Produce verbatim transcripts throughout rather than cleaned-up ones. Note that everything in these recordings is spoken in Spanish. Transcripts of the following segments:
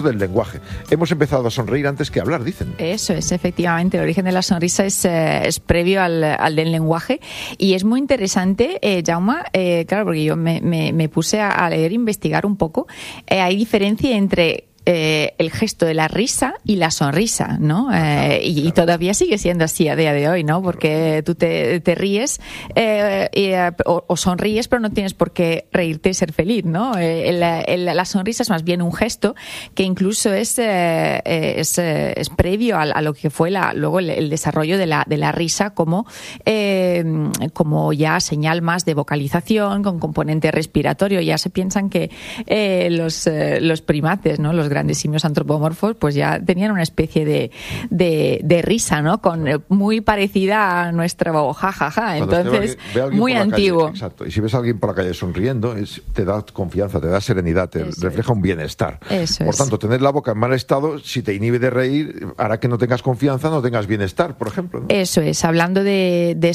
del lenguaje. Hemos empezado a sonreír antes que hablar, dicen. Eso es, efectivamente. El origen de la sonrisa es, eh, es previo al, al del lenguaje y es muy interesante, eh, Jaume, eh, claro, porque yo me, me, me puse a, a leer e investigar un poco. Eh, hay diferencia entre Eh, el gesto de la risa y la sonrisa, ¿no? Eh, y, y todavía sigue siendo así a día de hoy, ¿no? Porque tú te, te ríes eh, y, o, o sonríes, pero no tienes por qué reírte y ser feliz, ¿no? Eh, el, el, la sonrisa es más bien un gesto que incluso es, eh, es, es previo a, a lo que fue la, luego el, el desarrollo de la, de la risa como, eh, como ya señal más de vocalización, con componente respiratorio. Ya se piensan que eh, los, eh, los primates, ¿no? Los grandes simios antropomorfos, pues ya tenían una especie de, de, de risa, ¿no? Con, muy parecida a nuestra jajaja. Ja, ja. Entonces, muy antiguo. Calle, exacto. Y si ves a alguien por la calle sonriendo, es, te da confianza, te da serenidad, te Eso refleja es. un bienestar. Eso por es. tanto, tener la boca en mal estado, si te inhibe de reír, hará que no tengas confianza, no tengas bienestar, por ejemplo, ¿no? Eso es. Hablando de, de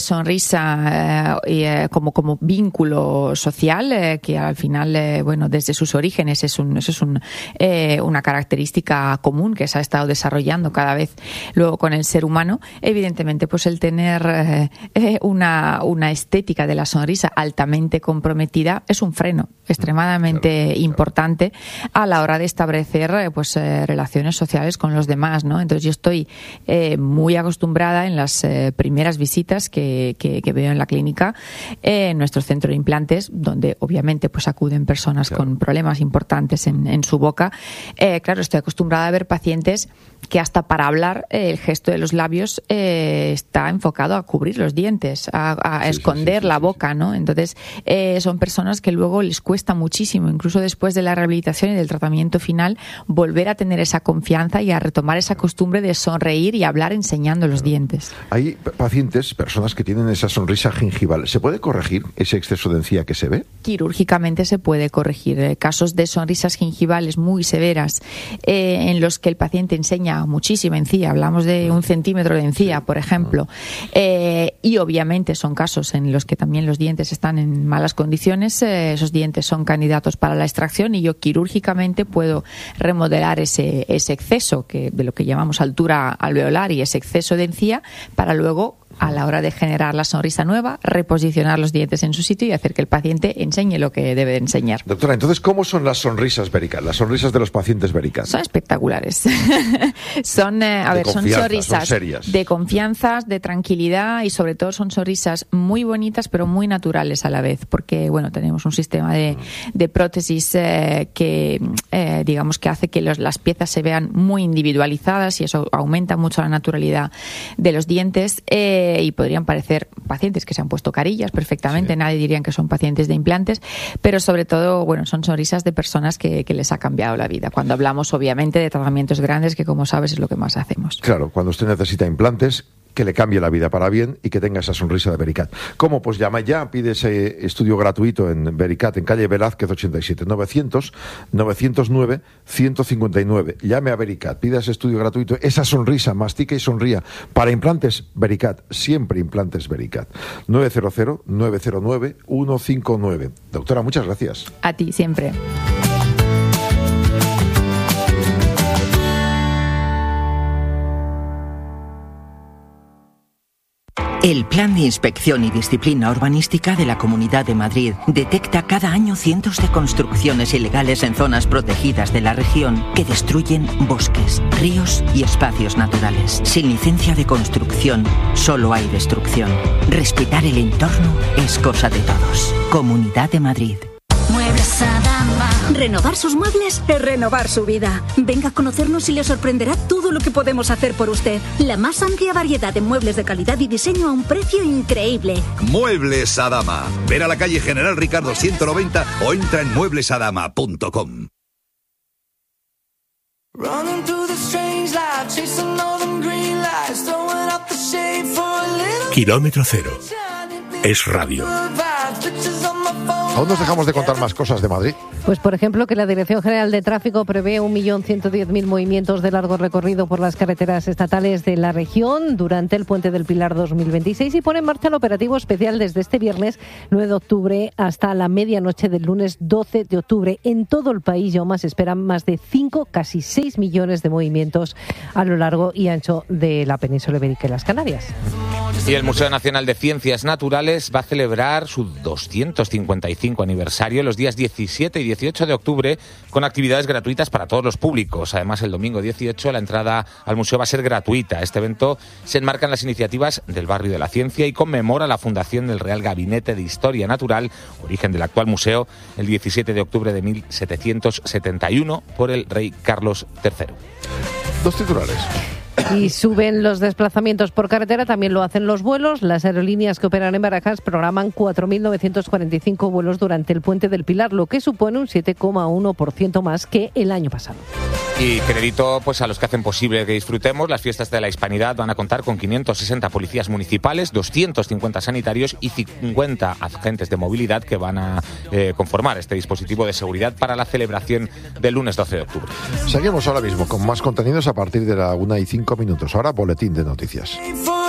sonrisa eh, y, eh, como, como vínculo social, eh, que al final, eh, bueno, desde sus orígenes es un, eso es un eh, una característica común que se ha estado desarrollando cada vez luego con el ser humano. Evidentemente, pues el tener eh, una, una estética de la sonrisa altamente comprometida es un freno extremadamente claro, importante claro. a la hora de establecer pues eh, relaciones sociales con los demás, ¿no? Entonces yo estoy eh, muy acostumbrada en las eh, primeras visitas que, que, que veo en la clínica, eh, en nuestro centro de implantes, donde obviamente pues acuden personas claro. con problemas importantes en, en su boca. Eh, claro, estoy acostumbrada a ver pacientes que hasta para hablar eh, el gesto de los labios eh, está enfocado a cubrir los dientes, a, a sí, esconder sí, sí, la sí, boca, ¿no? Entonces eh, son personas que luego les cuesta muchísimo, incluso después de la rehabilitación y del tratamiento final, volver a tener esa confianza y a retomar esa costumbre de sonreír y hablar enseñando los dientes. Hay pacientes, personas que tienen esa sonrisa gingival. ¿Se puede corregir ese exceso de encía que se ve? Quirúrgicamente se puede corregir. Eh, casos de sonrisas gingivales muy severas eh, en los que el paciente enseña muchísima encía, hablamos de un centímetro de encía, por ejemplo, eh, y obviamente son casos en los que también los dientes están en malas condiciones, eh, esos dientes son candidatos para la extracción y yo quirúrgicamente puedo remodelar ese, ese exceso que, de lo que llamamos altura alveolar y ese exceso de encía para luego, a la hora de generar la sonrisa nueva, reposicionar los dientes en su sitio y hacer que el paciente enseñe lo que debe enseñar. Doctora, entonces, ¿cómo son las sonrisas Vericat, las sonrisas de los pacientes Vericat? Son espectaculares. son, eh, a de ver, son sonrisas son de confianza, de tranquilidad y sobre todo son sonrisas muy bonitas pero muy naturales a la vez, porque bueno, tenemos un sistema de, de prótesis eh, que eh, digamos que hace que los, las piezas se vean muy individualizadas y eso aumenta mucho la naturalidad de los dientes. Eh, y podrían parecer pacientes que se han puesto carillas perfectamente, sí. Nadie diría que son pacientes de implantes, pero sobre todo, bueno, son sonrisas de personas que, que les ha cambiado la vida. Cuando hablamos, obviamente, de tratamientos grandes, que como sabes es lo que más hacemos. Claro, cuando usted necesita implantes, que le cambie la vida para bien y que tenga esa sonrisa de Vericat. ¿Cómo? Pues llama ya, pide ese estudio gratuito en Vericat, en calle Velázquez ochenta y siete, novecientos, novecientos nueve, ciento cincuenta y nueve. Llame a Vericat, pida ese estudio gratuito, esa sonrisa, mastique y sonría. Para implantes, Vericat, siempre implantes Vericat. nueve cero cero, nueve cero nueve, uno cinco nueve. Doctora, muchas gracias. A ti, siempre. El Plan de Inspección y Disciplina Urbanística de la Comunidad de Madrid detecta cada año cientos de construcciones ilegales en zonas protegidas de la región que destruyen bosques, ríos y espacios naturales. Sin licencia de construcción, solo hay destrucción. Respetar el entorno es cosa de todos. Comunidad de Madrid. Muebles Adama. Renovar sus muebles es renovar su vida. Venga a conocernos y le sorprenderá todo lo que podemos hacer por usted. La más amplia variedad de muebles de calidad y diseño a un precio increíble. Muebles Adama. Ven a la calle General Ricardo ciento noventa o entra en muebles adama punto com. Kilómetro cero. Es radio. Aún nos dejamos de contar más cosas de Madrid. Pues, por ejemplo, que la Dirección General de Tráfico prevé un millón ciento diez mil movimientos de largo recorrido por las carreteras estatales de la región durante el Puente del Pilar dos mil veintiséis y pone en marcha el operativo especial desde este viernes nueve de octubre hasta la medianoche del lunes doce de octubre. En todo el país, Jaume, se esperan más de cinco, casi seis millones de movimientos a lo largo y ancho de la península ibérica y las Canarias. Y el Museo Nacional de Ciencias Naturales va a celebrar su doscientos cincuenta y cinco aniversario los días diecisiete y dieciocho de octubre con actividades gratuitas para todos los públicos. Además, el domingo dieciocho la entrada al museo va a ser gratuita. Este evento se enmarca en las iniciativas del Barrio de la Ciencia y conmemora la fundación del Real Gabinete de Historia Natural, origen del actual museo, el diecisiete de octubre de mil setecientos setenta y uno por el rey Carlos tercero. Dos titulares. Y suben los desplazamientos por carretera, también lo hacen los vuelos. Las aerolíneas que operan en Barajas programan cuatro mil novecientos cuarenta y cinco vuelos durante el Puente del Pilar, lo que supone un siete coma uno por ciento más que el año pasado. Y crédito pues a los que hacen posible que disfrutemos. Las fiestas de la Hispanidad van a contar con quinientos sesenta policías municipales, doscientos cincuenta sanitarios y cincuenta agentes de movilidad que van a eh, conformar este dispositivo de seguridad para la celebración del lunes doce de octubre. Seguimos ahora mismo con más contenidos a partir de la una y cinco minutos. Ahora, boletín de noticias.